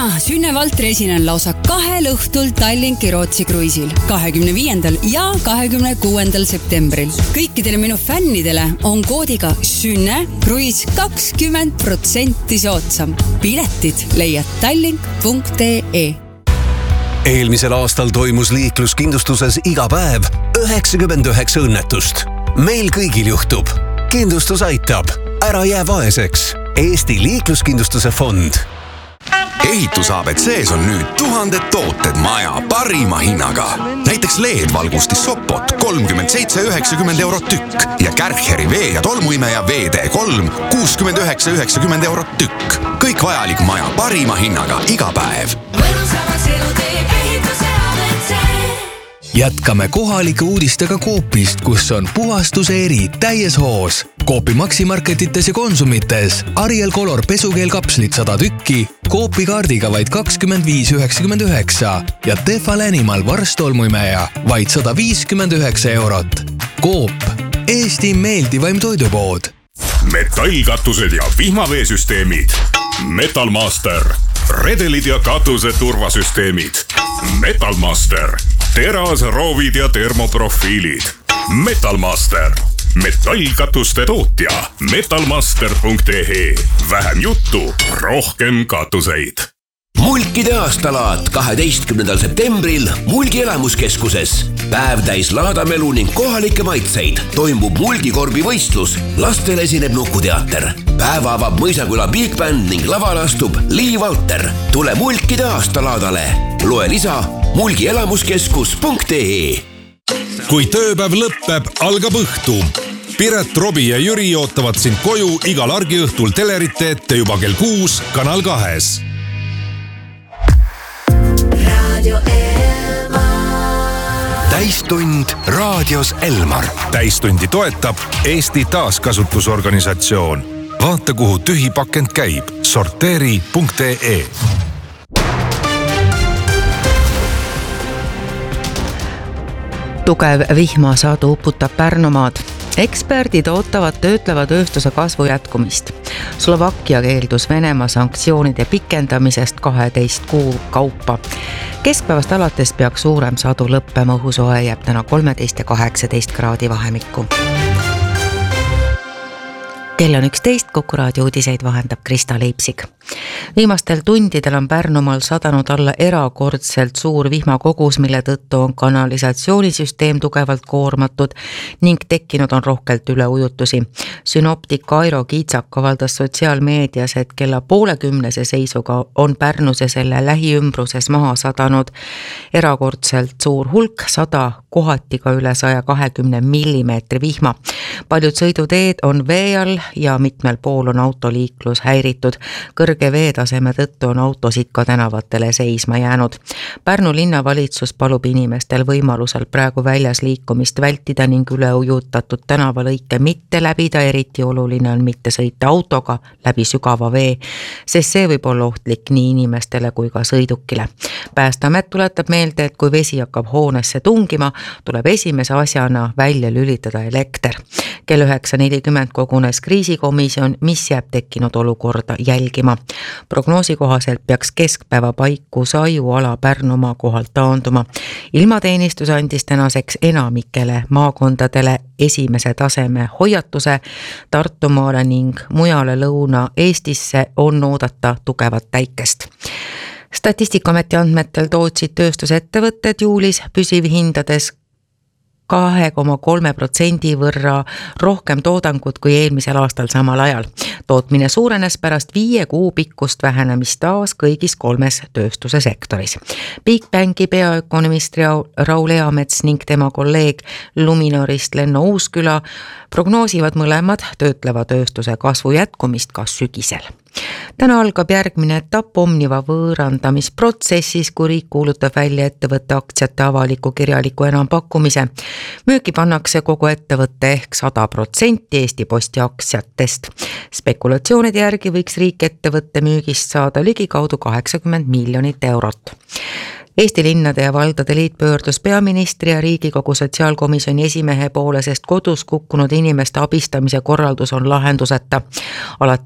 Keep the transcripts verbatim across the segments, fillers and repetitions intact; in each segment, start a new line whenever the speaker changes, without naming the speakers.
mina, Sünne Valtri, esinen lausa kahel õhtul Tallinki Rootsi kruiisil kahekümne viiendal ja kahekümne kuuendal septembril. Kõikidele minu fännidele on koodiga Sünne kruiis kakskümmend protsenti soodsam. Piletid leiad tallink punkt ee.
Eelmisel aastal toimus liikluskindlustuses iga päev üheksakümmend üheksa õnnetust. Meil kõigil juhtub. Kindlustus aitab. Ära jää vaeseks. Eesti liikluskindlustuse fond.
Ehitus A B C's on nüüd tuhanded tooted maja parima hinnaga. Näiteks L E D-valgustis Sopot kolmkümmend seitse üheksakümmend eurot tükk ja Kärcheri vee- ja tolmuimeja V D kolm kuuskümmend üheksa üheksakümmend eurot tükk. Kõik vajalik maja parima hinnaga iga päev.
Jätkame kohalike uudistega Coopist, kus on puhastuse eri täies hoos. Coopi Maximarketites ja Konsumites Ariel Color pesukeel kapslit sada tükki, Coopi kaardiga vaid kakskümmend viis üheksakümmend üheksa ja Tefal Animal varstolmuimeja vaid sada viiskümmend üheksa eurot. Coop, Eesti meeldivaim toidupood.
Metallkatused ja vihmaveesüsteemid. Metalmaster. Redelid ja katuse turvasüsteemid. Metalmaster. Teras, roovid ja termoprofiilid. Metalmaster. Metallkatuste tootja. metalmaster punkt ee. Vähem juttu, rohkem katuseid.
Mulkide aastalaat kaheteistkümnendal septembril Mulgi elamuskeskuses. Päev täis laadamelu ning kohalikke maitseid. Toimub Mulgikorbi võistlus. Lastel esineb nukuteater. Päeva avab Mõisaküla Big Band ning laval astub Lii Valter. Tule Mulkide aastalaadale. Loe lisa mulgi elamuskeskus punkt ee.
Kui tööpäev lõppeb, algab õhtu. Piret, Robi ja Jüri ootavad sind koju igal argiõhtul telerite ette juba kell kuus Kanal kahes.
Täistund raadios Elmar.
Täistundi toetab Eesti taaskasutusorganisatsioon. Vaata, kuhu tühi pakend käib. sorteeri punkt ee.
Tugev vihmasadu uputab Pärnumaad. Eksperdid ootavad töötleva tööstuse kasvu jätkumist. Slovakkia keeldus Venemaa sanktsioonide pikendamisest kaheteist kuu kaupa. Keskpäevast alates peaks suurem sadu lõppema, õhusoe jääb täna kolmteist ja kaheksateist kraadi vahemikku. Kell on üksteist, Kuku raadio uudiseid vahendab Krista Leipsig. Viimastel tundidel on Pärnumaal sadanud alla erakordselt suur vihmakogus, mille tõttu on kanalisatsioonisüsteem tugevalt koormatud ning tekkinud on rohkelt üleujutusi. Synoptik Airo Kiitsak avaldas sotsiaalmeedias, et kella poole kümnese seisuga on Pärnus ja selle lähiümbruses maha sadanud erakordselt suur hulk, sada kohati ka üle saja kahekümne millimeetri vihma. Paljud sõiduteed on vee all ja mitmel pool on autoliiklus häiritud. Kõrge veetaseme tõttu on autosid ka tänavatele seisma jäänud. Pärnu linnavalitsus palub inimestel võimalusel praegu väljas liikumist vältida ning üleujutatud tänavalõike mitte läbida, eriti oluline on mitte sõita autoga läbi sügava vee, sest see võib olla ohtlik nii inimestele kui ka sõidukile. Päästeamet tuletab meelde, et kui vesi hakkab hoonesse tungima, tuleb esimese asjana välja lülitada elekter. Kell üheksa nelikümmend kogunes kriisikomisjon, mis jääb tekkinud olukorda jälgima. Prognoosi kohaselt peaks keskpäeva paiku Saiuala Pärnumaa kohalt taanduma. Ilmateenistus andis tänaseks enamikele maakondadele esimese taseme hoiatuse. Tartumaale ning mujale Lõuna-Eestisse on oodata tugevat päikest. Statistikameti andmetel tootsid tööstusettevõtted juulis püsivhindades kahe koma kolme protsendi võrra rohkem toodangut kui eelmisel aastal samal ajal. Tootmine suurenes pärast viie kuu pikkust vähenemist taas kõigis kolmes tööstuse sektoris. Big Banki peaökonomist Raul Eamets ning tema kolleeg Luminorist Lenno Uusküla prognoosivad mõlemad töötleva tööstuse kasvu jätkumist ka sügisel. Täna algab järgmine etapp Omniva võõrandamisprotsessis, kui riik kuulutab välja ettevõtte aktsiate avaliku kirjaliku enampakkumise. Müüki pannakse kogu ettevõtte ehk sada protsenti Eesti Posti aktsiatest. Spekulatsioonide järgi võiks riik ettevõtte müügist saada ligikaudu kaheksakümmend miljonit eurot. Eesti linnade ja valdade liit pöördus peaministri ja Riigikogu sotsiaalkomisjoni esimehe poole, sest kodus kukkunud inimeste abistamise korraldus on lahenduseta. Alates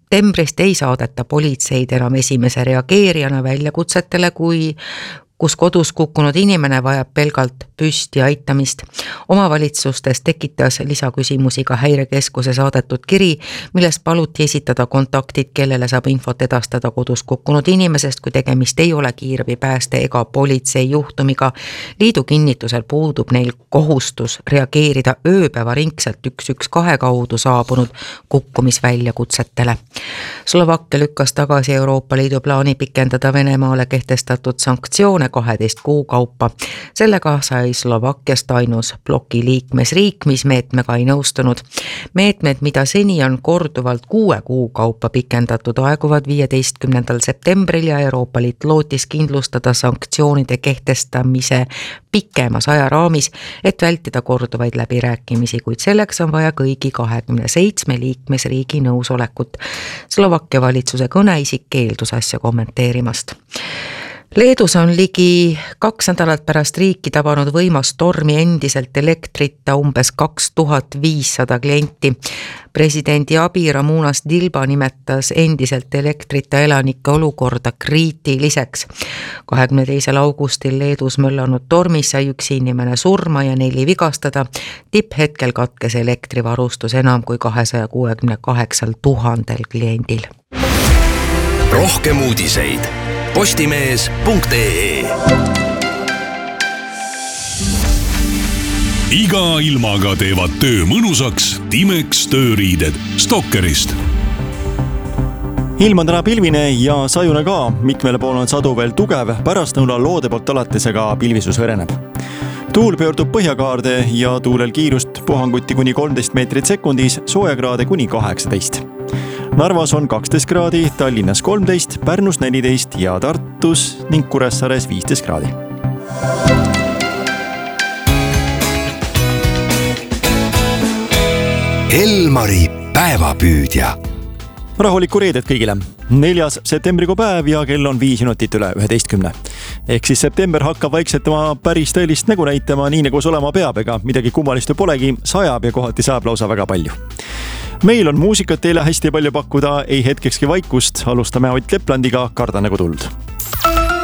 septembrist ei saadeta politseid enam esimese reageerijana väljakutsetele, kui kus kodus kukkunud inimene vajab pelgalt püsti aitamist. Omavalitsustes tekitas lisaküsimusi ka häirekeskuse saadetud kiri, milles paluti esitada kontaktid, kellele saab infot edastada kodus kukkunud inimesest, kui tegemist ei ole kiirabi, pääste ega politsei juhtumiga. Liidu kinnitusel puudub neil kohustus reageerida ööpäevaringselt üks üks kaks kaudu saabunud kukkumisväljakutsetele. Slovakkia lükkas tagasi Euroopa Liidu plaani pikendada Venemaale kehtestatud sanktsioone kaheteist kuu kaupa. Sellega sai Slovakkiast ainus bloki liikmesriik, mis meetmega ei nõustunud. Meetmed, mida seni on korduvalt kuue kuu kaupa pikendatud, aeguvad viieteistkümnendal septembril ja Euroopa Liit lootis kindlustada sanktsioonide kehtestamise pikemas ajaraamis, et vältida korduvaid läbirääkimisi, kuid selleks on vaja kõigi kahekümne seitsme liikmesriigi nõusolekut. Slovakkia valitsuse kõneisik keeldus asja kommenteerimast. Leedus on ligi kaks nädalat pärast riiki tabanud võimas tormi endiselt elektrita umbes kaks tuhat viissada klienti. Presidendi abi Ramūnas Dilba nimetas endiselt elektrita elanike olukorda kriitiliseks. kahekümne teisel augustil Leedus möllanud tormis sai üks inimene surma ja neli vigastada. Tipphetkel katkes elektrivarustus enam kui kahesaja kuuekümne kaheksal tuhandel kliendil.
Rohkem uudiseid postimees punkt ee.
Iga ilmaga teevad töö mõnusaks Timex tööriided Stokkerist.
Ilm on täna pilvine ja sajune ka. Mitmele pool on sadu veel tugev, pärastnõuna loode poolt alatisega pilvisus hõreneb. Tuul pöördub põhjakaarde ja tuulel kiirust puhanguti kuni kolmteist meetrit sekundis, soojakraade kuni kaheksateist. Narvas on kaksteist kraadi, Tallinnas kolmteist, Pärnus neliteist ja Tartus ning Kuressaares viisteist kraadi.
Elmari päevapüüdja.
Rahulikku reedet kõigile. Neljas septembrikuu päev ja kell on viis minutit üle üheteistkümne. Ehk siis september hakkab vaikselt oma päris tõelist nägu näitama, nii nagu see olema peab, ega midagi kummalist ju polegi, sajab ja kohati sajab lausa väga palju. Meil on muusikat teile hästi palju pakkuda, ei hetkekski vaikust, alustame Ott Leplandiga Karda nagu tuld.